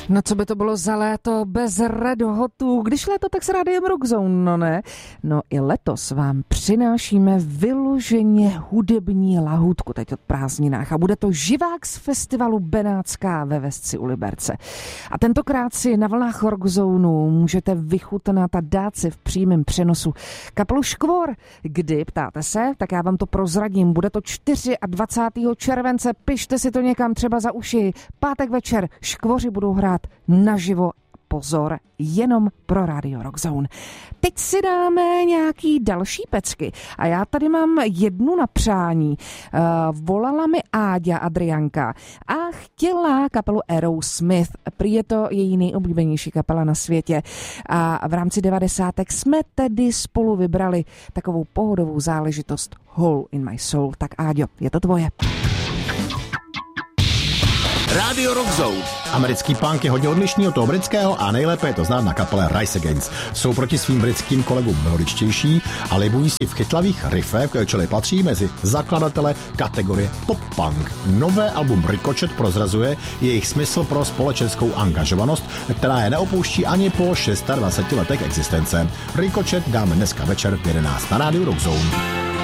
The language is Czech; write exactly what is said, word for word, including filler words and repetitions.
No co by to bylo za léto bez Red Hotů? Když léto, tak s rádiem Rockzone, no ne? No i letos vám přinášíme vyloženě hudební lahůdku teď od prázdninách a bude to živák z festivalu Benátská ve Vesci u Liberce. A tentokrát si na vlnách Rockzone můžete vychutnat a dát si v přímém přenosu kapelu Škvor. Kdy, ptáte se? Tak já vám to prozradím. Bude to dvacátého čtvrtého července, pište si to někam třeba za uši. Pátek večer Škvoři budou hrát naživo, pozor, jenom pro Radio Rockzone. Teď si dáme nějaký další pecky a já tady mám jednu na přání. Uh, volala mi Áďa Adrianka a chtěla kapelu Aerosmith. Prý je to její nejoblíbenější kapela na světě a v rámci devadesátek jsme tedy spolu vybrali takovou pohodovou záležitost Hole in My Soul. Tak Áďo, je to tvoje. Radio Rockzone. Americký punk je hodně odlišný od toho britského a nejlépe je to znát na kapele Rise Against. Jsou proti svým britským kolegům melodičtější a libují si v chytlavých riffech, čili patří mezi zakladatele kategorie pop-punk. Nové album Ricochet prozrazuje jejich smysl pro společenskou angažovanost, která je neopouští ani po dvaceti šesti letech existence. Ricochet dáme dneska večer v jedenáct na Radio Rockzone.